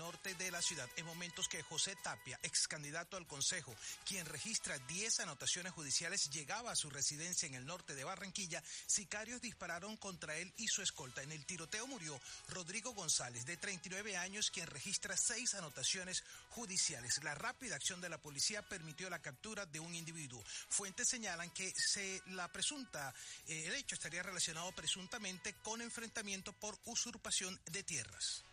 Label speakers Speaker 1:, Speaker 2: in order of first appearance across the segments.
Speaker 1: norte de la ciudad. En momentos que José Tapia, ex candidato al Consejo, quien registra 10 anotaciones judiciales, llegaba a su residencia en el norte de Barranquilla, sicarios dispararon contra él y su escolta. En el tiroteo murió Rodrigo González, de 39 años, quien registra 6 anotaciones judiciales. La rápida acción de la policía permitió la captura de un individuo. Fuentes señalan que el hecho estaría relacionado presuntamente con enfrentamiento por usurpación de tierras.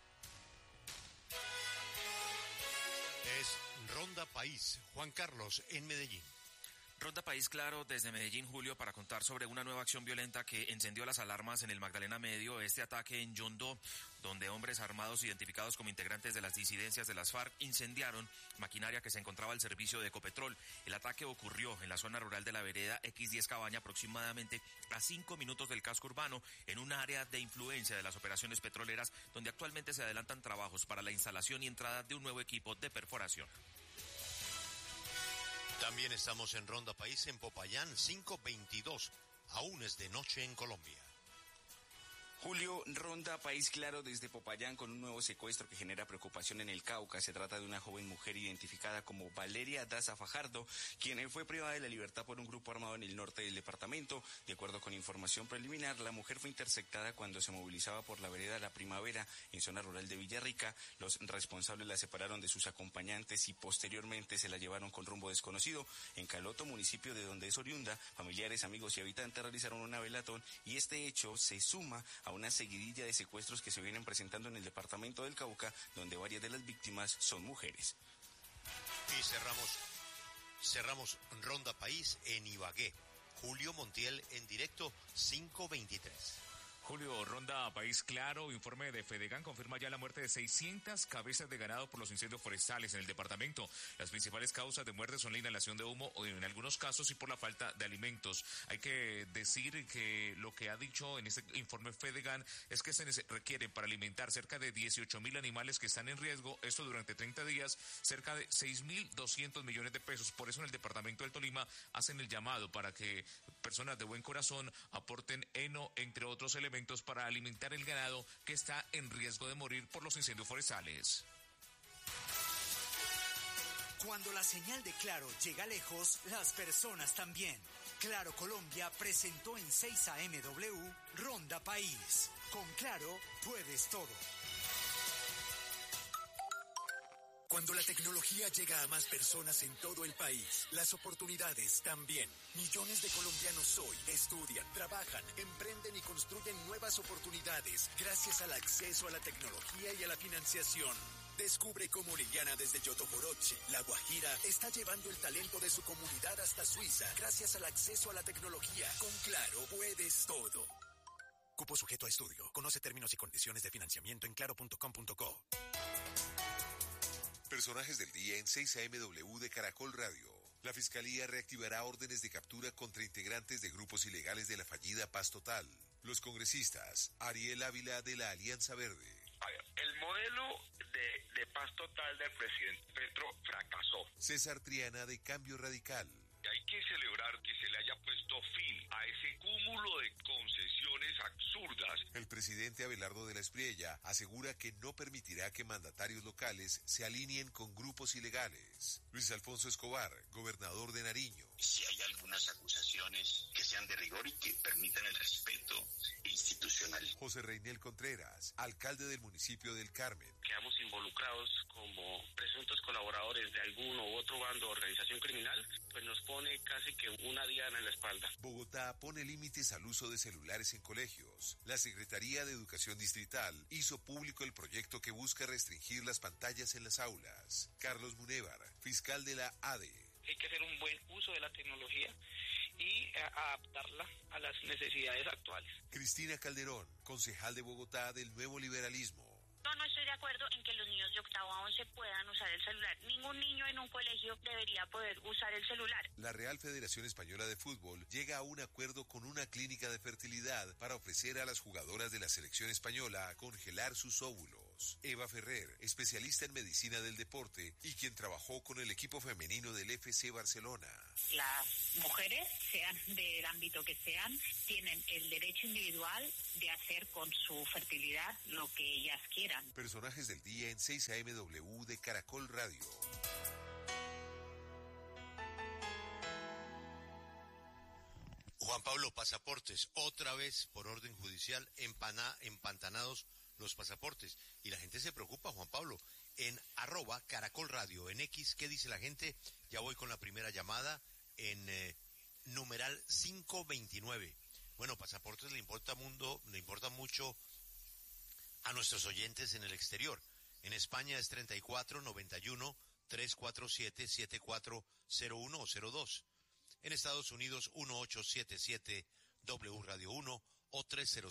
Speaker 2: Es Ronda País. Juan Carlos, en Medellín.
Speaker 3: Ronda País Claro desde Medellín, Julio, para contar sobre una nueva acción violenta que encendió las alarmas en el Magdalena Medio. Este ataque en Yondó, donde hombres armados identificados como integrantes de las disidencias de las FARC incendiaron maquinaria que se encontraba al servicio de Ecopetrol. El ataque ocurrió en la zona rural de la vereda X10 Cabaña, aproximadamente a 5 minutos del casco urbano, en un área de influencia de las operaciones petroleras, donde actualmente se adelantan trabajos para la instalación y entrada de un nuevo equipo de perforación.
Speaker 2: También estamos en Ronda País en Popayán, 5:22. Aún es de noche en Colombia.
Speaker 4: Julio, Ronda País Claro desde Popayán con un nuevo secuestro que genera preocupación en el Cauca. Se trata de una joven mujer identificada como Valeria Daza Fajardo, quien fue privada de la libertad por un grupo armado en el norte del departamento. De acuerdo con información preliminar, la mujer fue interceptada cuando se movilizaba por la vereda La Primavera en zona rural de Villarrica. Los responsables la separaron de sus acompañantes y posteriormente se la llevaron con rumbo desconocido. En Caloto, municipio de donde es oriunda, familiares, amigos y habitantes realizaron una velatón y este hecho se suma a una seguidilla de secuestros que se vienen presentando en el departamento del Cauca, donde varias de las víctimas son mujeres.
Speaker 2: Y cerramos Ronda País en Ibagué. Julio Montiel en directo, 5:23.
Speaker 5: Julio, Ronda País Claro, informe de Fedegan confirma ya la muerte de 600 cabezas de ganado por los incendios forestales en el departamento. Las principales causas de muerte son la inhalación de humo o en algunos casos y por la falta de alimentos. Hay que decir que lo que ha dicho en este informe Fedegan es que se requieren para alimentar cerca de 18.000 animales que están en riesgo, esto durante 30 días, cerca de 6.200 millones de pesos. Por eso en el departamento del Tolima hacen el llamado para que personas de buen corazón aporten heno, entre otros elementos, para alimentar el ganado que está en riesgo de morir por los incendios forestales.
Speaker 6: Cuando la señal de Claro llega lejos, las personas también. Claro Colombia presentó en 6 AMW Ronda País. Con Claro puedes todo.
Speaker 7: Cuando la tecnología llega a más personas en todo el país, las oportunidades también. Millones de colombianos hoy estudian, trabajan, emprenden y construyen nuevas oportunidades gracias al acceso a la tecnología y a la financiación. Descubre cómo Liliana desde Yotoboroche, La Guajira, está llevando el talento de su comunidad hasta Suiza gracias al acceso a la tecnología. Con Claro puedes todo. Cupo sujeto a estudio. Conoce términos y condiciones de financiamiento en claro.com.co.
Speaker 8: Personajes del día en 6 AMW de Caracol Radio. La Fiscalía reactivará órdenes de captura contra integrantes de grupos ilegales de la fallida Paz Total. Los congresistas, Ariel Ávila de la Alianza Verde.
Speaker 9: A ver, el modelo de paz total del presidente Petro fracasó.
Speaker 8: César Triana de Cambio Radical.
Speaker 9: Hay que celebrar que se le haya puesto fin a ese cúmulo de concesiones absurdas.
Speaker 8: El presidente Abelardo de la Espriella asegura que no permitirá que mandatarios locales se alineen con grupos ilegales. Luis Alfonso Escobar, gobernador de Nariño.
Speaker 10: Si hay algunas acusaciones que sean de rigor y que permitan el respeto institucional.
Speaker 8: José Reinel Contreras, alcalde del municipio del Carmen.
Speaker 11: Quedamos involucrados como presuntos colaboradores de algún u otro bando o organización criminal, pues nos pone casi que una diana en la espalda.
Speaker 8: Bogotá pone límites al uso de celulares en colegios. La Secretaría de Educación Distrital hizo público el proyecto que busca restringir las pantallas en las aulas. Carlos Munévar, fiscal de la ADE.
Speaker 12: Hay que hacer un buen uso de la tecnología y adaptarla a las necesidades actuales.
Speaker 8: Cristina Calderón, concejal de Bogotá del Nuevo Liberalismo.
Speaker 13: No estoy de acuerdo en que los niños de octavo a 11 puedan usar el celular. Ningún niño en un colegio debería poder usar el celular.
Speaker 8: La Real Federación Española de Fútbol llega a un acuerdo con una clínica de fertilidad para ofrecer a las jugadoras de la selección española congelar sus óvulos. Unidos. Eva Ferrer, especialista en medicina del deporte y quien trabajó con el equipo femenino del FC Barcelona.
Speaker 14: Las mujeres, sean del ámbito que sean, tienen el derecho individual de hacer con su fertilidad lo que ellas quieran.
Speaker 8: Personajes del día en 6 AMW de Caracol Radio.
Speaker 2: Juan Pablo, pasaportes, otra vez por orden judicial, empantanados los pasaportes. Y la gente se preocupa, Juan Pablo, en @Caracol Radio, en X, ¿qué dice la gente? Ya voy con la primera llamada en numeral 529. Bueno, pasaportes le importa mucho a nuestros oyentes en el exterior. En España es 3491-347-7401 o 02. En Estados Unidos 1877 W Radio 1 o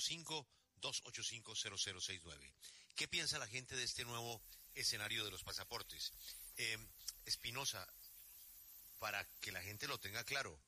Speaker 2: 305-285-0069. ¿Qué piensa la gente de este nuevo escenario de los pasaportes? Espinosa, para que la gente lo tenga claro,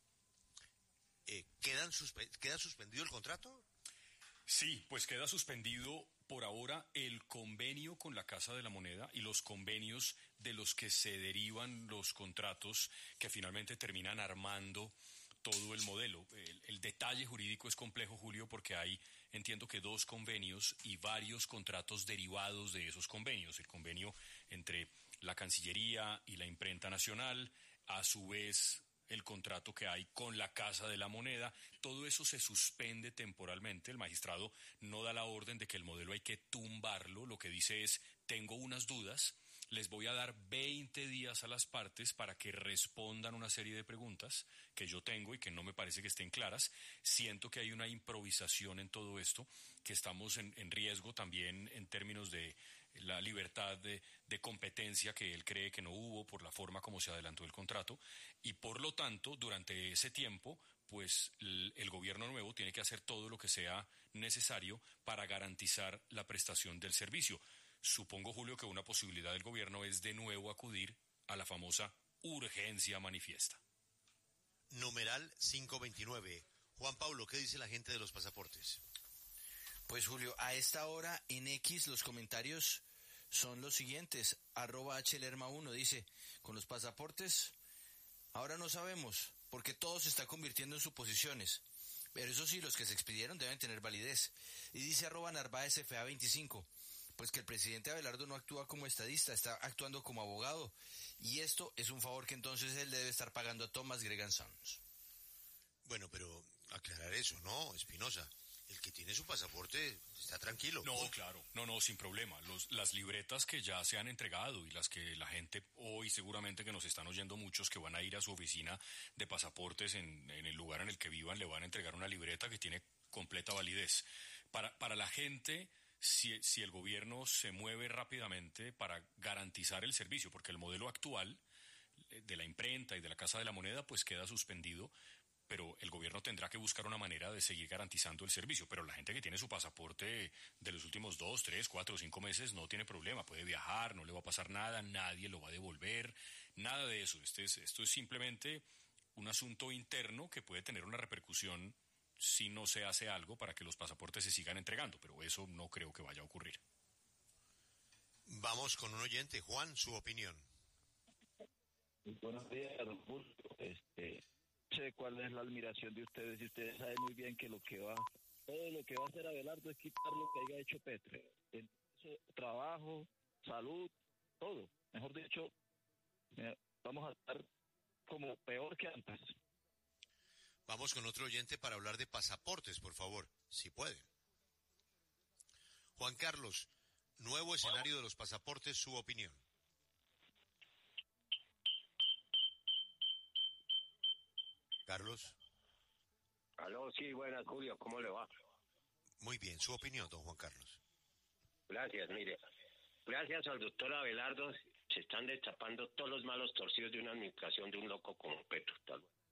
Speaker 2: ¿queda suspendido el contrato?
Speaker 15: Sí, pues queda suspendido por ahora el convenio con la Casa de la Moneda y los convenios de los que se derivan los contratos que finalmente terminan armando todo el modelo. El detalle jurídico es complejo, Julio, porque hay, entiendo que 2 convenios y varios contratos derivados de esos convenios. El convenio entre la Cancillería y la Imprenta Nacional, a su vez el contrato que hay con la Casa de la Moneda, todo eso se suspende temporalmente. El magistrado no da la orden de que el modelo hay que tumbarlo, lo que dice es, tengo unas dudas, les voy a dar 20 días a las partes para que respondan una serie de preguntas que yo tengo y que no me parece que estén claras. Siento que hay una improvisación en todo esto, que estamos en riesgo también en términos de la libertad de competencia que él cree que no hubo por la forma como se adelantó el contrato, y por lo tanto, durante ese tiempo, pues el gobierno nuevo tiene que hacer todo lo que sea necesario para garantizar la prestación del servicio. Supongo, Julio, que una posibilidad del gobierno es de nuevo acudir a la famosa urgencia manifiesta.
Speaker 2: Numeral 529. Juan Pablo, ¿qué dice la gente de los pasaportes?
Speaker 16: Pues, Julio, a esta hora en X los comentarios son los siguientes. @HLerma1 dice, con los pasaportes ahora no sabemos, porque todo se está convirtiendo en suposiciones. Pero eso sí, los que se expidieron deben tener validez. Y dice @NarváezFA25, pues que el presidente Abelardo no actúa como estadista, está actuando como abogado. Y esto es un favor que entonces él debe estar pagando a Thomas Gregan Sons.
Speaker 2: Bueno, pero aclarar eso, ¿no, Espinosa? El que tiene su pasaporte está tranquilo.
Speaker 15: No, claro, no, sin problema. Las libretas que ya se han entregado y las que la gente hoy seguramente que nos están oyendo muchos que van a ir a su oficina de pasaportes en el lugar en el que vivan, le van a entregar una libreta que tiene completa validez. Para la gente, si el gobierno se mueve rápidamente para garantizar el servicio, porque el modelo actual de la imprenta y de la Casa de la Moneda pues queda suspendido, pero el gobierno tendrá que buscar una manera de seguir garantizando el servicio. Pero la gente que tiene su pasaporte de los últimos 2, 3, 4, 5 meses no tiene problema, puede viajar, no le va a pasar nada, nadie lo va a devolver, nada de eso. Esto es simplemente un asunto interno que puede tener una repercusión si no se hace algo para que los pasaportes se sigan entregando, pero eso no creo que vaya a ocurrir.
Speaker 2: Vamos con un oyente. Juan, su opinión.
Speaker 17: Buenos días, don Julio. Sé cuál es la admiración de ustedes y ustedes saben muy bien que todo lo que va a hacer Abelardo es quitar lo que haya hecho Petro. Trabajo, salud, todo. Mejor dicho, vamos a estar como peor que antes.
Speaker 2: Vamos con otro oyente para hablar de pasaportes, por favor, si puede. Juan Carlos, nuevo escenario de los pasaportes, su opinión. Carlos.
Speaker 18: Aló, sí, buenas, Julio, ¿cómo le va?
Speaker 2: Muy bien, su opinión, don Juan Carlos.
Speaker 18: Gracias, mire, gracias al doctor Abelardo se están destapando todos los malos torcidos de una administración de un loco como Petro, tal vez.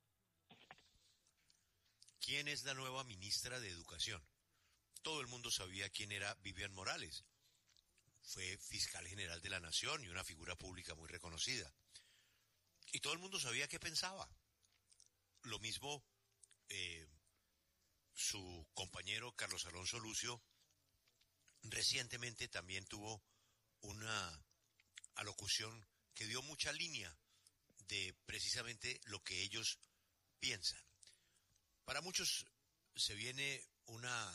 Speaker 2: ¿Quién es la nueva ministra de Educación? Todo el mundo sabía quién era Vivian Morales. Fue fiscal general de la Nación y una figura pública muy reconocida. Y todo el mundo sabía qué pensaba. Lo mismo su compañero Carlos Alonso Lucio, recientemente también tuvo una alocución que dio mucha línea de precisamente lo que ellos piensan. Para muchos se viene una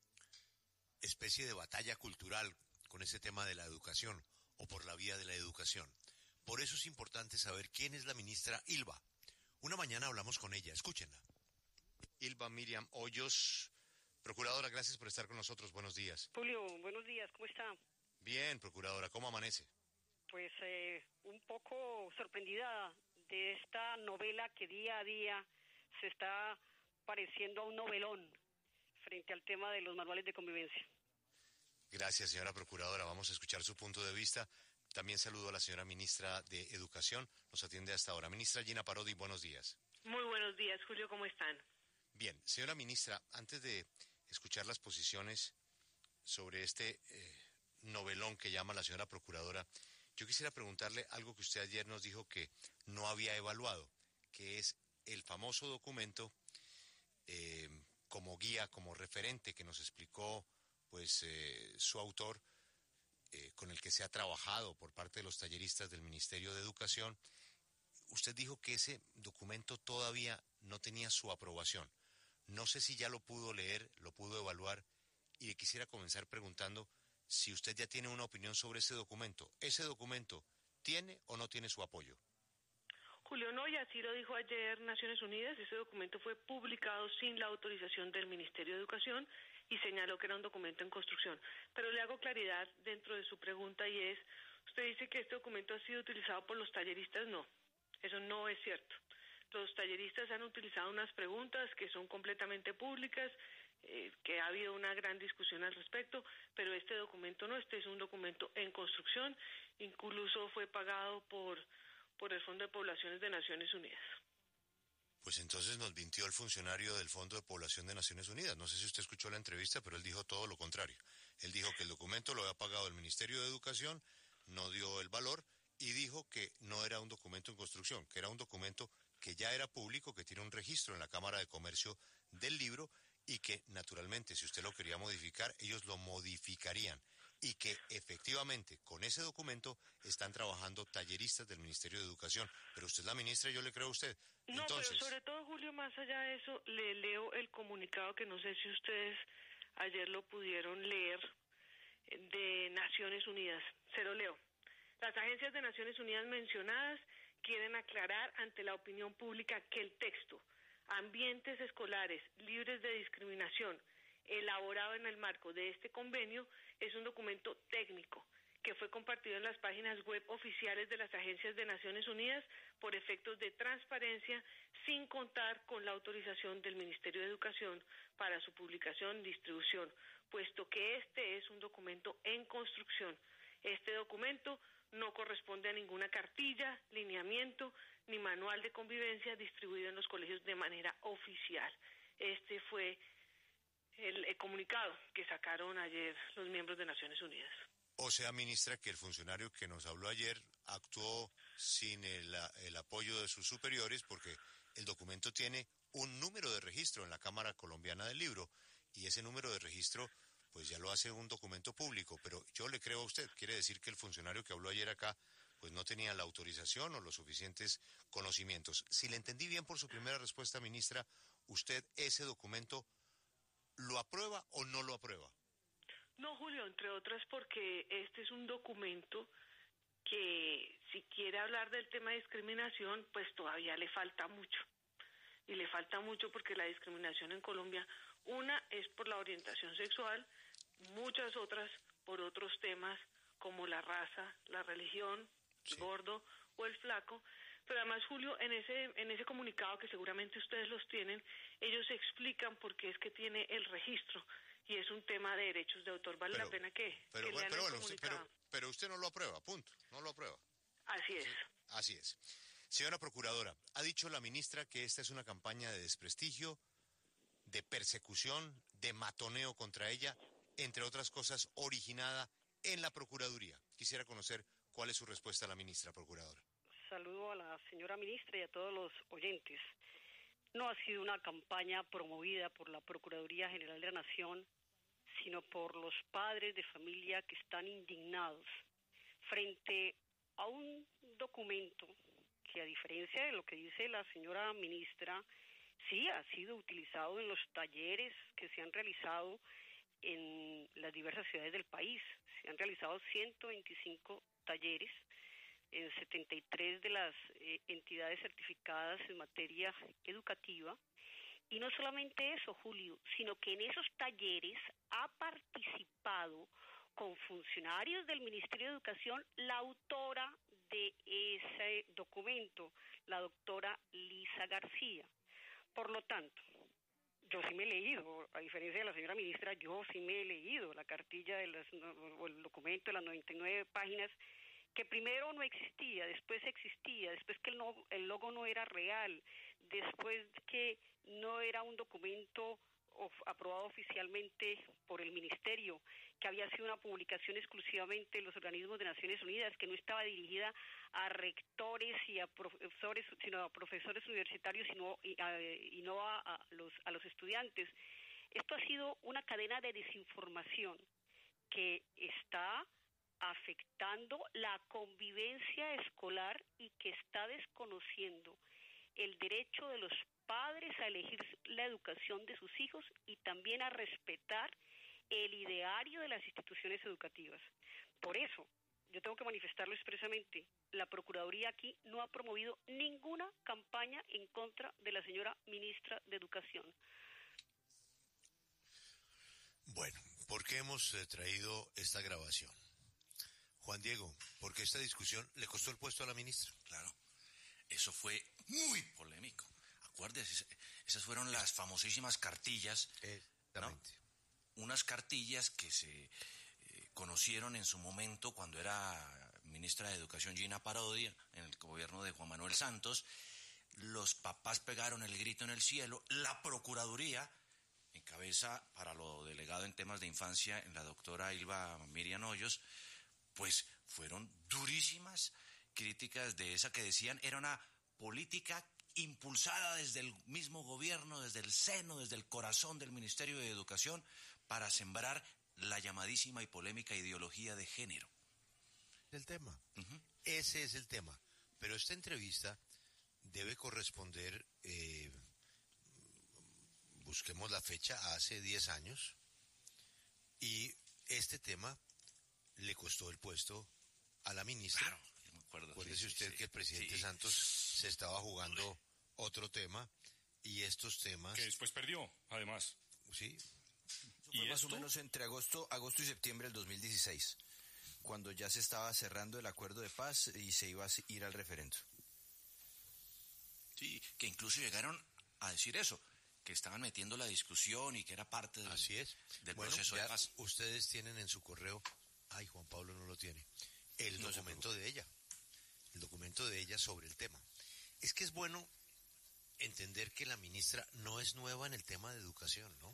Speaker 2: especie de batalla cultural con ese tema de la educación o por la vía de la educación. Por eso es importante saber quién es la ministra Ilva. Una mañana hablamos con ella, escúchenla. Ilva Miriam Hoyos, procuradora, gracias por estar con nosotros, buenos días.
Speaker 19: Julio, buenos días, ¿cómo está?
Speaker 2: Bien, procuradora, ¿cómo amanece?
Speaker 19: Pues un poco sorprendida de esta novela que día a día se está pareciendo a un novelón frente al tema de los manuales de convivencia.
Speaker 2: Gracias, señora procuradora. Vamos a escuchar su punto de vista. También saludo a la señora ministra de Educación. Nos atiende hasta ahora. Ministra Gina Parodi, buenos días.
Speaker 20: Muy buenos días, Julio, ¿cómo están?
Speaker 2: Bien, señora ministra, antes de escuchar las posiciones sobre este novelón que llama la señora procuradora, yo quisiera preguntarle algo que usted ayer nos dijo que no había evaluado, que es el famoso documento como guía, como referente que nos explicó pues su autor, con el que se ha trabajado por parte de los talleristas del Ministerio de Educación. Usted dijo que ese documento todavía no tenía su aprobación. No sé si ya lo pudo leer, lo pudo evaluar, y le quisiera comenzar preguntando si usted ya tiene una opinión sobre ese documento. ¿Ese documento tiene o no tiene su apoyo?
Speaker 20: Julio, no, y así lo dijo ayer Naciones Unidas. Ese documento fue publicado sin la autorización del Ministerio de Educación y señaló que era un documento en construcción. Pero le hago claridad dentro de su pregunta, y es, usted dice que este documento ha sido utilizado por los talleristas. No, eso no es cierto. Los talleristas han utilizado unas preguntas que son completamente públicas, que ha habido una gran discusión al respecto, pero este documento no, este es un documento en construcción, incluso fue pagado por el Fondo de Poblaciones de Naciones Unidas.
Speaker 2: Pues entonces nos mintió el funcionario del Fondo de Población de Naciones Unidas. No sé si usted escuchó la entrevista, pero él dijo todo lo contrario. Él dijo que el documento lo había pagado el Ministerio de Educación, no dio el valor y dijo que no era un documento en construcción, que era un documento que ya era público, que tiene un registro en la Cámara de Comercio del libro y que, naturalmente, si usted lo quería modificar, ellos lo modificarían. Y que, efectivamente, con ese documento están trabajando talleristas del Ministerio de Educación. Pero usted es la ministra y yo le creo a usted.
Speaker 20: No, entonces, pero sobre todo, Julio, más allá de eso, le leo el comunicado que no sé si ustedes ayer lo pudieron leer, de Naciones Unidas. Se lo leo. Las agencias de Naciones Unidas mencionadas quieren aclarar ante la opinión pública que el texto Ambientes escolares libres de discriminación, elaborado en el marco de este convenio, es un documento técnico que fue compartido en las páginas web oficiales de las agencias de Naciones Unidas por efectos de transparencia, sin contar con la autorización del Ministerio de Educación para su publicación y distribución, puesto que este es un documento en construcción. Este documento no corresponde a ninguna cartilla, lineamiento, ni manual de convivencia distribuido en los colegios de manera oficial. Este fue el comunicado que sacaron ayer los miembros de Naciones Unidas.
Speaker 2: O sea, ministra, que el funcionario que nos habló ayer actuó sin el apoyo de sus superiores, porque el documento tiene un número de registro en la Cámara Colombiana del Libro, y ese número de registro pues ya lo hace un documento público, pero yo le creo a usted. Quiere decir que el funcionario que habló ayer acá pues no tenía la autorización o los suficientes conocimientos. Si le entendí bien por su primera respuesta, ministra, ¿usted ese documento lo aprueba o no lo aprueba?
Speaker 20: No, Julio, entre otras porque este es un documento que, si quiere hablar del tema de discriminación, pues todavía le falta mucho. Y le falta mucho porque la discriminación en Colombia, una es por la orientación sexual, muchas otras por otros temas como la raza, la religión, el gordo o el flaco. Pero además, Julio, en ese comunicado que seguramente ustedes los tienen, ellos explican por qué es que tiene el registro, y es un tema de derechos de autor. Vale la pena que lean el comunicado.
Speaker 2: Pero usted no lo aprueba, punto, no lo aprueba.
Speaker 20: Así es.
Speaker 2: Así es. Señora Procuradora, ha dicho la ministra que esta es una campaña de desprestigio, de persecución, de matoneo contra ella, entre otras cosas, originada en la Procuraduría. Quisiera conocer cuál es su respuesta a la ministra Procuradora.
Speaker 19: Saludo a la señora ministra y a todos los oyentes. No ha sido una campaña promovida por la Procuraduría General de la Nación, sino por los padres de familia que están indignados frente a un documento que, a diferencia de lo que dice la señora ministra, sí ha sido utilizado en los talleres que se han realizado en las diversas ciudades del país. Se han realizado 125 talleres en 73 de las entidades certificadas en materia educativa. Y no solamente eso, Julio, sino que en esos talleres ha participado con funcionarios del Ministerio de Educación la autora de ese documento, la doctora Lisa García. Por lo tanto, yo sí me he leído, a diferencia de la señora ministra, yo sí me he leído la cartilla o el documento de las 99 páginas, que primero no existía, después existía, después que el logo no era real, después que no era un documento aprobado oficialmente por el ministerio, que había sido una publicación exclusivamente de los organismos de Naciones Unidas, que no estaba dirigida a rectores y a profesores, sino a profesores universitarios y no a los estudiantes. Esto ha sido una cadena de desinformación que está afectando la convivencia escolar y que está desconociendo el derecho de los padres a elegir la educación de sus hijos y también a respetar el ideario de las instituciones educativas. Por eso, yo tengo que manifestarlo expresamente, la Procuraduría aquí no ha promovido ninguna campaña en contra de la señora ministra de Educación.
Speaker 2: Bueno, ¿por qué hemos traído esta grabación? Juan Diego, porque esta discusión le costó el puesto a la ministra.
Speaker 21: Claro, eso fue muy polémico. Acuérdese, esas fueron las famosísimas cartillas, ¿no? Unas cartillas que se conocieron en su momento cuando era ministra de Educación Gina Parodi, en el gobierno de Juan Manuel Santos. Los papás pegaron el grito en el cielo. La Procuraduría, en cabeza para lo delegado en temas de infancia, en la doctora Ilva Miriam Hoyos, pues fueron durísimas críticas de esa que decían era una política impulsada desde el mismo gobierno, desde el seno, desde el corazón del Ministerio de Educación, para sembrar la llamadísima y polémica ideología de género.
Speaker 2: El tema. Ese es el tema. Pero esta entrevista debe corresponder, busquemos la fecha, hace 10 años, y este tema le costó el puesto a la ministra.
Speaker 21: Claro, yo me acuerdo.
Speaker 2: Acuérdese usted que el presidente Santos se estaba jugando otro tema, y estos temas...
Speaker 15: Que después perdió, además.
Speaker 2: Sí.
Speaker 16: Fue más o menos entre agosto y septiembre del 2016, cuando ya se estaba cerrando el acuerdo de paz y se iba a ir al referendo.
Speaker 21: Sí, que incluso llegaron a decir eso, que estaban metiendo la discusión y que era parte del,
Speaker 2: Así es.
Speaker 21: del
Speaker 2: Bueno,
Speaker 21: proceso de paz.
Speaker 2: Ustedes tienen en su correo, Juan Pablo no lo tiene, el documento de ella sobre el tema. Es que es bueno entender que la ministra no es nueva en el tema de educación, ¿no?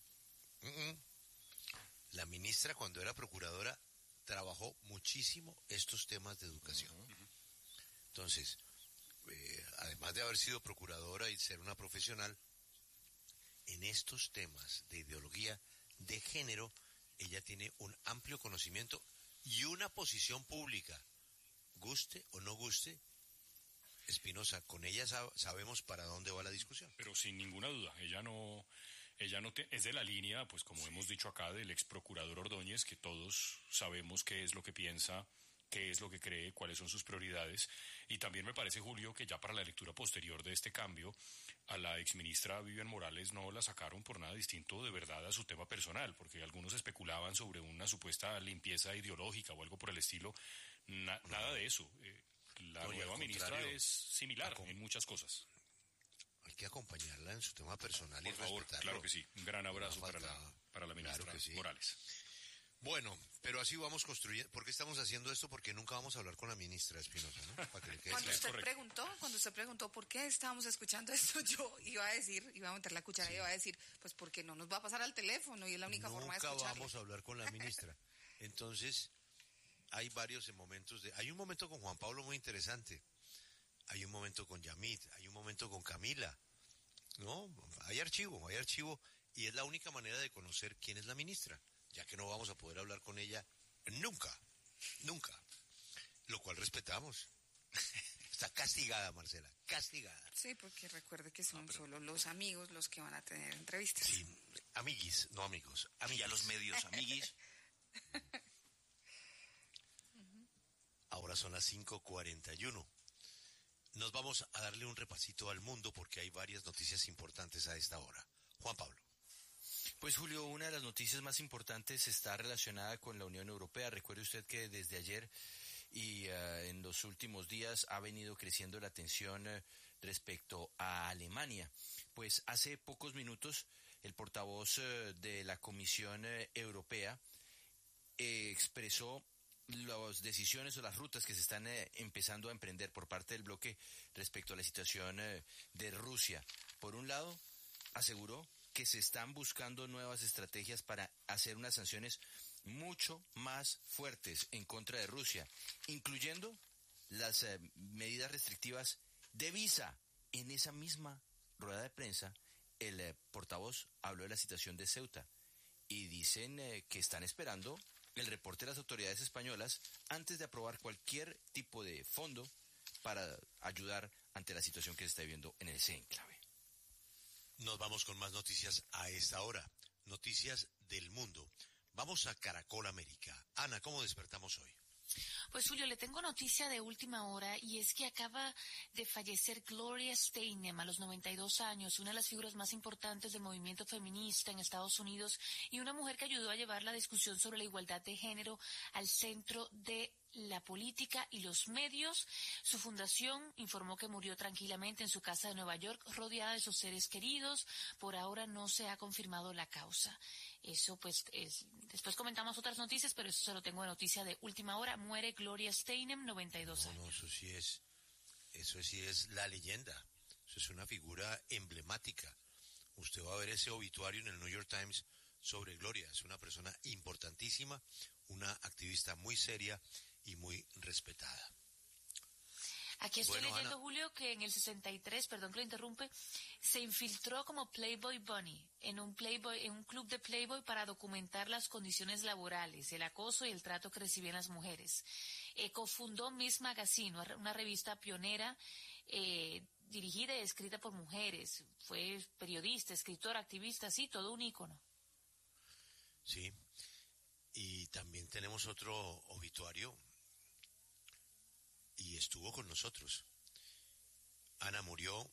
Speaker 2: La ministra, cuando era procuradora, trabajó muchísimo estos temas de educación. Entonces, además de haber sido procuradora y ser una profesional, en estos temas de ideología de género, ella tiene un amplio conocimiento y una posición pública. Guste o no guste, Espinosa, con ella sabemos para dónde va la discusión.
Speaker 15: Pero sin ninguna duda, ella no es de la línea, pues como hemos dicho acá, del ex procurador Ordóñez, que todos sabemos qué es lo que piensa, qué es lo que cree, cuáles son sus prioridades. Y también me parece, Julio, que ya para la lectura posterior de este cambio, a la exministra Vivian Morales no la sacaron por nada distinto de verdad a su tema personal, porque algunos especulaban sobre una supuesta limpieza ideológica o algo por el estilo. Nada de eso. La nueva ministra es similar en muchas cosas.
Speaker 2: Hay que acompañarla en su tema personal y
Speaker 15: por favor,
Speaker 2: respetarlo.
Speaker 15: Claro que sí. Un gran abrazo para la ministra
Speaker 2: claro que sí.
Speaker 15: Morales.
Speaker 2: Bueno, pero así vamos construyendo. ¿Por qué estamos haciendo esto? Porque nunca vamos a hablar con la ministra Espinosa, ¿no? Para que le quede
Speaker 22: Cuando usted preguntó por qué estábamos escuchando esto, yo iba a meter la cuchara y iba a decir, pues porque no nos va a pasar al teléfono y es la única forma de escucharla.
Speaker 2: Nunca vamos a hablar con la ministra. Entonces, hay varios momentos hay un momento con Juan Pablo muy interesante. Hay un momento con Yamit, hay un momento con Camila. No, hay archivo, y es la única manera de conocer quién es la ministra. ya que no vamos a poder hablar con ella nunca, lo cual respetamos. Está castigada, Marcela, castigada.
Speaker 22: Sí, porque recuerde que son solo los amigos los que van a tener entrevistas.
Speaker 2: Sí, amiguis, no amigos.
Speaker 21: Y a los medios, amiguis.
Speaker 2: Ahora son las 5:41. Nos vamos a darle un repasito al mundo porque hay varias noticias importantes a esta hora. Juan Pablo.
Speaker 16: Pues Julio, una de las noticias más importantes está relacionada con la Unión Europea. Recuerde usted que desde ayer y en los últimos días ha venido creciendo la tensión respecto a Alemania. Pues hace pocos minutos el portavoz de la Comisión Europea expresó las decisiones o las rutas que se están empezando a emprender por parte del bloque respecto a la situación de Rusia. Por un lado, aseguró que se están buscando nuevas estrategias para hacer unas sanciones mucho más fuertes en contra de Rusia, incluyendo las medidas restrictivas de visa. En esa misma rueda de prensa, el portavoz habló de la situación de Ceuta y dicen que están esperando el reporte de las autoridades españolas antes de aprobar cualquier tipo de fondo para ayudar ante la situación que se está viviendo en ese enclave.
Speaker 2: Nos vamos con más noticias a esta hora, noticias del mundo. Vamos a Caracol América. Ana, ¿cómo despertamos hoy?
Speaker 1: Pues Julio, le tengo noticia de última hora y es que acaba de fallecer Gloria Steinem a los 92 años, una de las figuras más importantes del movimiento feminista en Estados Unidos y una mujer que ayudó a llevar la discusión sobre la igualdad de género al centro de la política y los medios. Su fundación informó que murió tranquilamente en su casa de Nueva York, rodeada de sus seres queridos. Por ahora no se ha confirmado la causa. Eso pues después comentamos otras noticias, pero eso se lo tengo de noticia de última hora. Muere Gloria Steinem, 92 años.
Speaker 2: No, eso sí es la leyenda. Eso es una figura emblemática. Usted va a ver ese obituario en el New York Times sobre Gloria. Es una persona importantísima, una activista muy seria y muy respetada.
Speaker 1: Aquí estoy leyendo, Ana, Julio, que en el 63, perdón que lo interrumpe, se infiltró como Playboy Bunny en un club de Playboy para documentar las condiciones laborales, el acoso y el trato que recibían las mujeres. Cofundó Miss Magazine, una revista pionera dirigida y escrita por mujeres. Fue periodista, escritora, activista, sí, todo un ícono.
Speaker 2: Sí, y también tenemos otro obituario y estuvo con nosotros. Ana murió.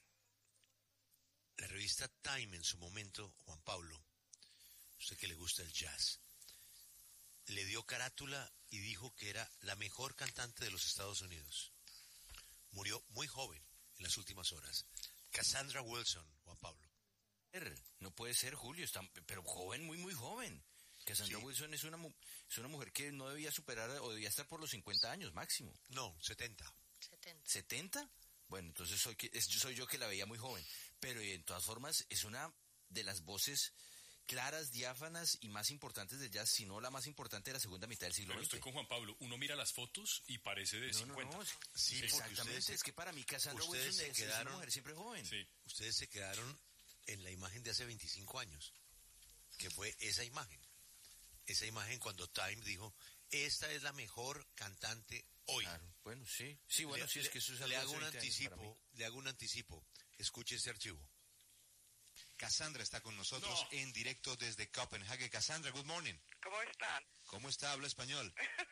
Speaker 2: La revista Time en su momento, Juan Pablo, usted que le gusta el jazz, le dio carátula y dijo que era la mejor cantante de los Estados Unidos. Murió muy joven en las últimas horas. Cassandra Wilson, Juan Pablo.
Speaker 16: No puede ser, Julio, pero joven, muy, muy joven. Cassandra Wilson es una mujer que no debía superar o debía estar por los 50 años máximo.
Speaker 2: No, 70.
Speaker 16: ¿70? Bueno, entonces soy yo que la veía muy joven. Pero de todas formas es una de las voces claras, diáfanas y más importantes del jazz, si no la más importante de la segunda mitad del siglo XX.
Speaker 15: Pero estoy con Juan Pablo. Uno mira las fotos y parece de 50.
Speaker 2: Sí,
Speaker 16: exactamente. Es que para mí Cassandra Wilson es una mujer siempre joven.
Speaker 2: Sí. Ustedes se quedaron en la imagen de hace 25 años, que fue esa imagen. Esa imagen cuando Time dijo, esta es la mejor cantante hoy.
Speaker 16: Claro, bueno, sí. Sí, bueno, sí, es que eso es algo
Speaker 2: le hago un anticipo. Escuche este archivo.
Speaker 3: Cassandra está con nosotros en directo desde Copenhague. Cassandra, good morning.
Speaker 23: ¿Cómo están?
Speaker 3: ¿Cómo está? ¿Habla español?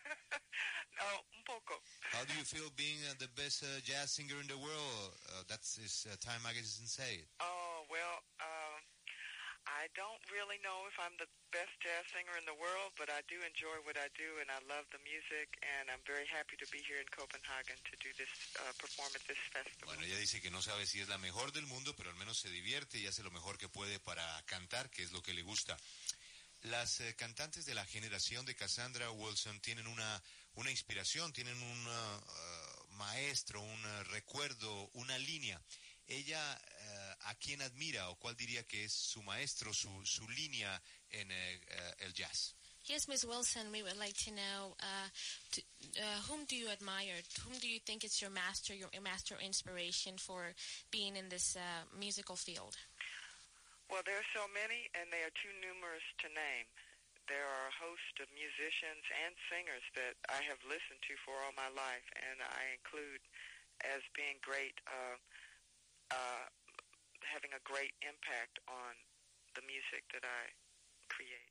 Speaker 23: No, un poco.
Speaker 3: How do you feel being the best jazz singer in the world? That's Time Magazine say.
Speaker 23: Oh, well, I don't really know if I'm the best jazz singer in the world, but I do enjoy what I do, and I love the music, and I'm very happy to be here in Copenhagen to do this performance, this festival.
Speaker 3: Bueno, ella dice que no sabe si es la mejor del mundo, pero al menos se divierte y hace lo mejor que puede para cantar, que es lo que le gusta. Las cantantes de la generación de Cassandra Wilson tienen una inspiración, tienen un maestro, un recuerdo, una línea. Ella, ¿a quién admira o cuál diría que es su maestro, su línea en el jazz?
Speaker 24: Yes, Ms. Wilson, we would like to know whom do you admire? Whom do you think is your master inspiration for being in this musical field?
Speaker 23: Well, there are so many, and they are too numerous to name. there are a host of musicians and singers that I have listened to for all my life, and I include as being great, having a great impact on the music that I create.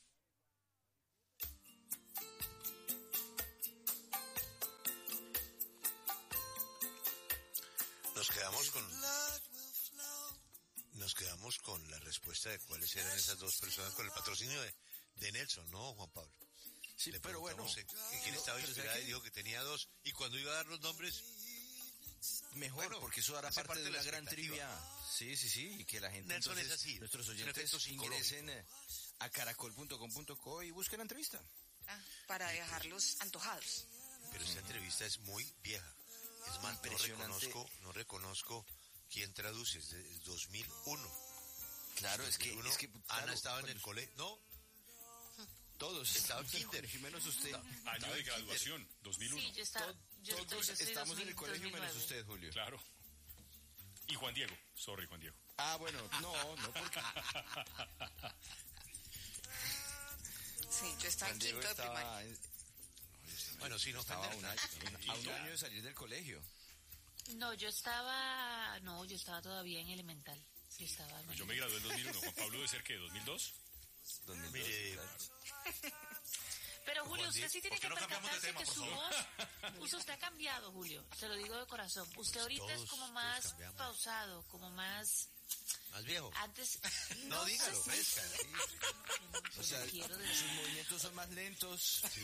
Speaker 2: Nos quedamos con la respuesta de cuáles eran esas dos personas con el patrocinio de Nelson, ¿no, Juan Pablo?
Speaker 16: Sí, pero bueno.
Speaker 2: ¿Quién estaba inspirada y dijo que tenía dos? Y cuando iba a dar los nombres...
Speaker 16: Mejor, bueno, porque eso hará parte de una gran trivia. Sí, y que la gente,
Speaker 2: Nelson,
Speaker 16: entonces,
Speaker 2: es así,
Speaker 16: nuestros oyentes ingresen a caracol.com.co y busquen la entrevista.
Speaker 22: Para dejarlos antojados.
Speaker 2: Pero esta entrevista es muy vieja. Es más, no reconozco quién traduce, es de 2001.
Speaker 16: Claro, 2001, es que
Speaker 2: Ana estaba en el colegio, ¿no?
Speaker 16: Todos
Speaker 2: estaban en kinder,
Speaker 16: menos usted.
Speaker 15: Año de graduación, 2001.
Speaker 1: Sí,
Speaker 16: todos estamos 2000, en el colegio 2009. Menos usted, Julio.
Speaker 15: Claro. Y Juan Diego. Sorry, Juan Diego.
Speaker 16: Ah, bueno, no porque...
Speaker 22: Sí, yo estaba en quinto de primaria.
Speaker 2: Bueno, sí, no
Speaker 16: estaba a un año de salir del colegio.
Speaker 1: No, yo estaba todavía en elemental.
Speaker 15: Yo me gradué en 2001. Juan Pablo debe ser ¿qué? ¿2002?
Speaker 16: 2002.
Speaker 2: Mire,
Speaker 16: claro.
Speaker 1: Pero Julio, usted sí tiene que percatarse que su
Speaker 2: voz...
Speaker 1: Usted ha cambiado, Julio. Se lo digo de corazón. Usted ahorita es como más pausado, como más...
Speaker 2: ¿Más viejo?
Speaker 1: Antes...
Speaker 2: No, dígalo, fresca.
Speaker 16: O sea, sus movimientos son más lentos.
Speaker 2: Sí.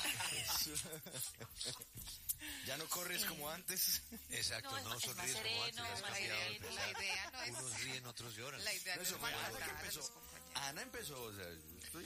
Speaker 16: Ya no corres como antes.
Speaker 2: Exacto, no sonríes como antes.
Speaker 22: La idea no es...
Speaker 2: Unos ríen, otros lloran.
Speaker 22: La idea no es
Speaker 16: Ana empezó, o sea...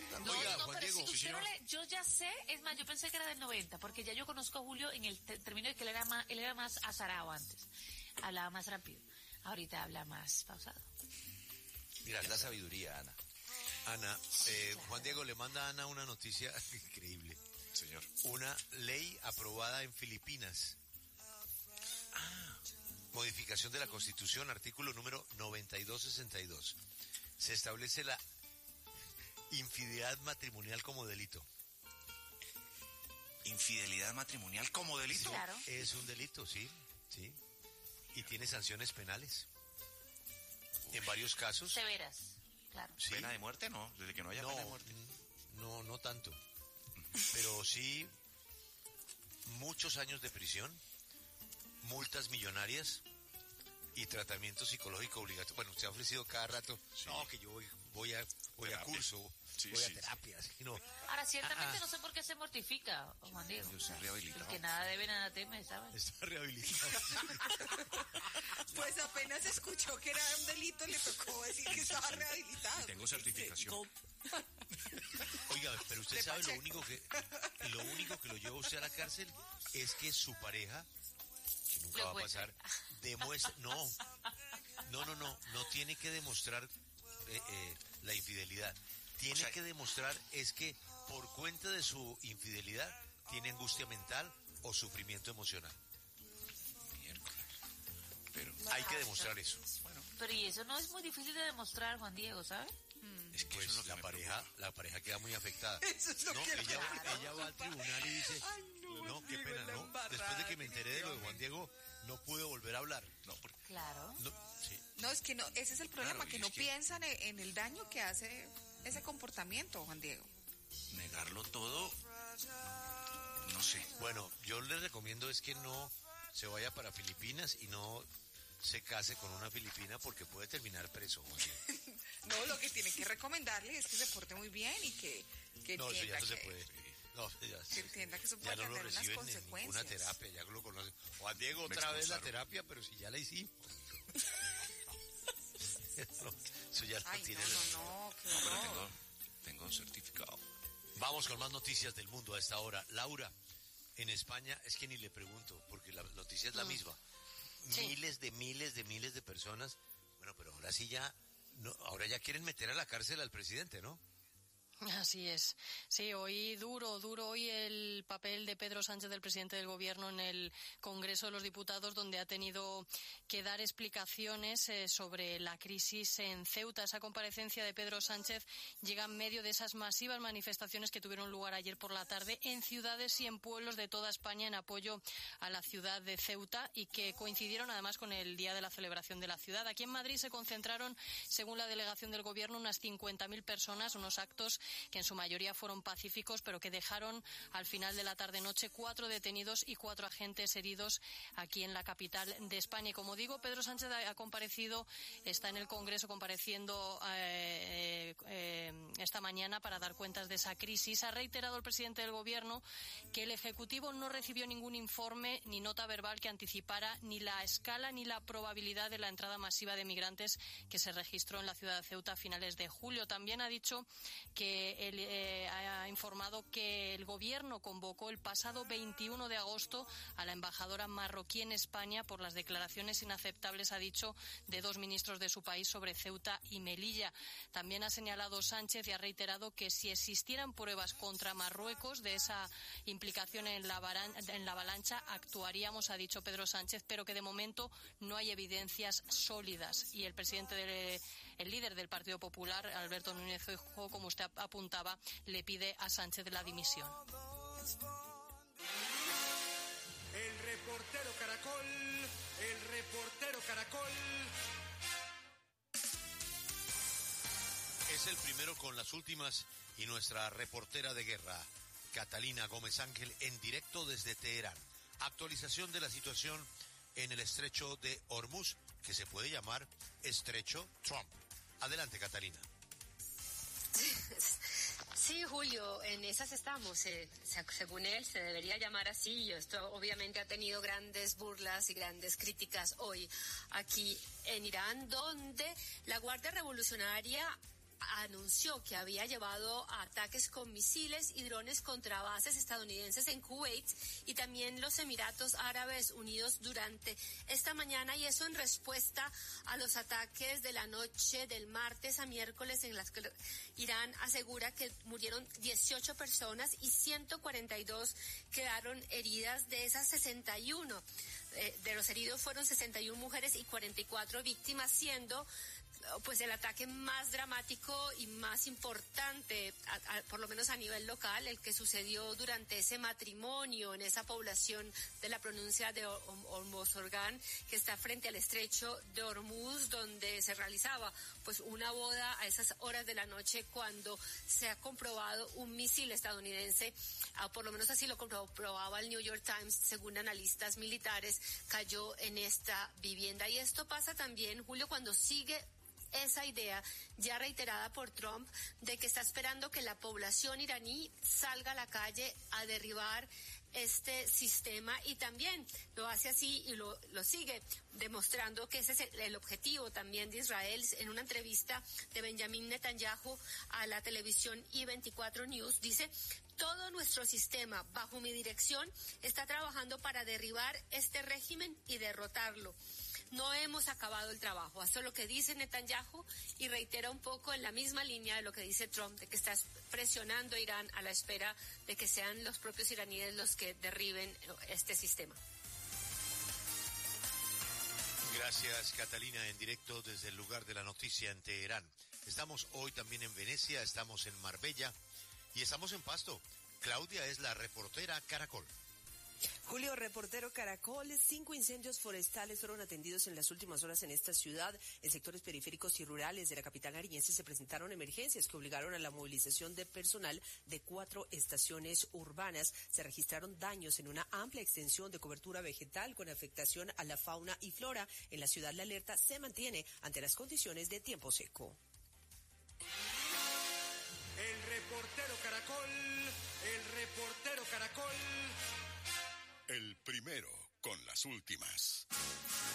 Speaker 1: Yo ya sé, es más, yo pensé que era del 90, porque ya yo conozco a Julio en el término de que él era más azarado antes. Hablaba más rápido. Ahorita habla más pausado.
Speaker 16: Mira, es la sabiduría, Ana.
Speaker 2: Ana, Juan Diego le manda a Ana una noticia increíble.
Speaker 3: Señor.
Speaker 2: Una ley aprobada en Filipinas. Modificación de la Constitución, artículo número 9262. Se establece la infidelidad matrimonial como delito.
Speaker 21: ¿Infidelidad matrimonial como delito?
Speaker 1: Claro.
Speaker 2: Es un delito, sí. Y tiene sanciones penales. En varios casos.
Speaker 1: Severas, claro.
Speaker 2: Sí.
Speaker 21: ¿Pena de muerte? No, desde que no haya pena de muerte.
Speaker 2: No tanto. Pero sí, muchos años de prisión, multas millonarias y tratamiento psicológico obligatorio. Bueno, usted ha ofrecido cada rato, no, que yo voy a curso, voy a terapia. Así, no.
Speaker 1: Ahora, ciertamente no sé por qué se mortifica, Juan Diego.
Speaker 21: Yo soy rehabilitado.
Speaker 1: Porque nada debe, nada teme, ¿sabes?
Speaker 2: Está rehabilitado.
Speaker 22: Pues apenas escuchó que era un delito, le tocó decir que estaba rehabilitado.
Speaker 21: Tengo certificación.
Speaker 2: Oiga, pero usted sabe lo único que lo lleva usted a la cárcel es que su pareja, que nunca va a pasar, demuestra, no tiene que demostrar la infidelidad. Tiene que demostrar es que por cuenta de su infidelidad tiene angustia mental o sufrimiento emocional. Pero hay que demostrar eso.
Speaker 1: Pero y eso no es muy difícil de demostrar, Juan Diego, ¿sabes?
Speaker 2: Es que pues la pareja queda muy afectada.
Speaker 22: Eso es lo que
Speaker 2: ella va al tribunal y dice, no, qué pena, no. Después de que me enteré de lo de Juan Diego, no pude volver a hablar.
Speaker 1: Claro.
Speaker 22: No, es que no, ese es el problema, que no piensan en el daño que hace ese comportamiento, Juan Diego.
Speaker 21: Negarlo todo, no sé.
Speaker 2: Bueno, yo le recomiendo es que no se vaya para Filipinas y no se case con una filipina porque puede terminar preso, Juan Diego.
Speaker 22: No, lo que tiene que recomendarle es que se porte muy bien y que
Speaker 2: no, eso ya no se
Speaker 22: que,
Speaker 2: puede. No,
Speaker 22: que entienda que eso puede
Speaker 2: ya no
Speaker 22: tener
Speaker 2: lo
Speaker 22: unas
Speaker 2: reciben
Speaker 22: consecuencias.
Speaker 2: En ninguna terapia, ya lo conoce. Juan Diego, otra vez la terapia, pero si ya la hicimos. Eso ya lo tiene.
Speaker 22: No, qué horror.
Speaker 21: Tengo certificado.
Speaker 2: Vamos con más noticias del mundo a esta hora. Laura, en España, es que ni le pregunto, porque la noticia es la misma. Sí. Miles de personas. Bueno, pero ahora sí ya, ahora ya quieren meter a la cárcel al presidente, ¿no?
Speaker 4: Así es. Sí, hoy duro hoy el papel de Pedro Sánchez, del presidente del Gobierno, en el Congreso de los Diputados, donde ha tenido que dar explicaciones sobre la crisis en Ceuta. Esa comparecencia de Pedro Sánchez llega en medio de esas masivas manifestaciones que tuvieron lugar ayer por la tarde en ciudades y en pueblos de toda España en apoyo a la ciudad de Ceuta y que coincidieron además con el día de la celebración de la ciudad. Aquí en Madrid se concentraron, según la delegación del Gobierno, unas 50.000 personas, unos actos que en su mayoría fueron pacíficos, pero que dejaron al final de la tarde-noche 4 detenidos y 4 agentes heridos aquí en la capital de España. Y como digo, Pedro Sánchez ha comparecido, está en el Congreso compareciendo esta mañana para dar cuentas de esa crisis. Ha reiterado el presidente del Gobierno que el Ejecutivo no recibió ningún informe ni nota verbal que anticipara ni la escala ni la probabilidad de la entrada masiva de migrantes que se registró en la ciudad de Ceuta a finales de julio. También ha dicho que ha informado que el Gobierno convocó el pasado 21 de agosto a la embajadora marroquí en España por las declaraciones inaceptables, ha dicho, de 2 ministros de su país sobre Ceuta y Melilla. También ha señalado Sánchez y ha reiterado que si existieran pruebas contra Marruecos de esa implicación en la avalancha, actuaríamos, ha dicho Pedro Sánchez, pero que de momento no hay evidencias sólidas. Y el líder del Partido Popular, Alberto Núñez Feijóo, como usted apuntaba, le pide a Sánchez la dimisión.
Speaker 5: El reportero Caracol.
Speaker 2: Es el primero con las últimas y nuestra reportera de guerra, Catalina Gómez Ángel, en directo desde Teherán. Actualización de la situación en el estrecho de Hormuz, que se puede llamar Estrecho Trump. Adelante, Catalina.
Speaker 6: Sí, Julio, en esas estamos. Según él, se debería llamar así. Y esto obviamente ha tenido grandes burlas y grandes críticas hoy aquí en Irán, donde la Guardia Revolucionaria anunció que había llevado ataques con misiles y drones contra bases estadounidenses en Kuwait y también los Emiratos Árabes Unidos durante esta mañana, y eso en respuesta a los ataques de la noche del martes a miércoles, en las que Irán asegura que murieron 18 personas y 142 quedaron heridas. De esas 61, de los heridos fueron 61 mujeres y 44 víctimas, siendo pues el ataque más dramático y más importante, por lo menos a nivel local, el que sucedió durante ese matrimonio en esa población de la provincia de Hormozgan, que está frente al estrecho de Hormuz, donde se realizaba pues una boda a esas horas de la noche, cuando se ha comprobado un misil estadounidense, por lo menos así lo comprobaba el New York Times, según analistas militares, cayó en esta vivienda. Y esto pasa también, Julio, cuando sigue esa idea ya reiterada por Trump de que está esperando que la población iraní salga a la calle a derribar este sistema, y también lo hace así y lo sigue demostrando que ese es el objetivo también de Israel. En una entrevista de Benjamin Netanyahu a la televisión I24 News dice: todo nuestro sistema bajo mi dirección está trabajando para derribar este régimen y derrotarlo. No hemos acabado el trabajo. Eso es lo que dice Netanyahu, y reitera un poco en la misma línea de lo que dice Trump, de que está presionando a Irán a la espera de que sean los propios iraníes los que derriben este sistema.
Speaker 2: Gracias, Catalina, en directo desde el lugar de la noticia en Teherán. Estamos hoy también en Venecia, estamos en Marbella y estamos en Pasto. Claudia es la reportera Caracol.
Speaker 7: Julio, reportero Caracol, 5 incendios forestales fueron atendidos en las últimas horas en esta ciudad. En sectores periféricos y rurales de la capital nariñense se presentaron emergencias que obligaron a la movilización de personal de 4 estaciones urbanas. Se registraron daños en una amplia extensión de cobertura vegetal con afectación a la fauna y flora. En la ciudad la alerta se mantiene ante las condiciones de tiempo seco.
Speaker 5: El reportero Caracol.
Speaker 8: El primero con las últimas.